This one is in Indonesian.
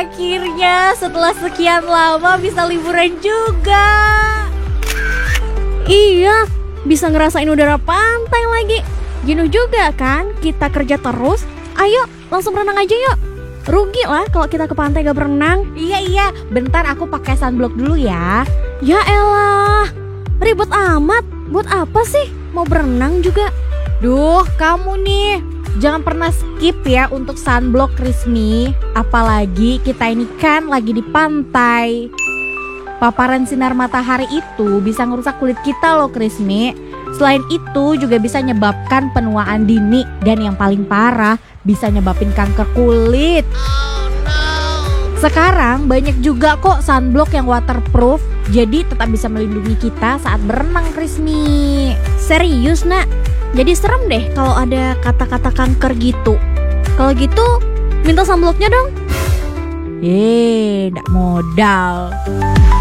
Akhirnya setelah sekian lama bisa liburan juga. Iya, bisa ngerasain udara pantai lagi. Jenuh juga kan kita kerja terus. Ayo langsung renang aja yuk. Rugi lah kalau kita ke pantai gak berenang. Iya, bentar aku pakai sunblock dulu ya. Ya elah, ribet amat. Buat apa sih mau berenang juga? Duh, kamu nih jangan pernah skip ya untuk sunblock, Krismi. Apalagi kita ini kan lagi di pantai. Paparan sinar matahari itu bisa ngerusak kulit kita loh, Krismi. Selain itu juga bisa menyebabkan penuaan dini. Dan yang paling parah, bisa nyebabin kanker kulit. Sekarang banyak juga kok sunblock yang waterproof, jadi tetap bisa melindungi kita saat berenang, Krismi. Serius nak? Jadi serem deh kalau ada kata-kata kanker gitu. Kalau gitu minta sunblocknya dong. Nggak modal.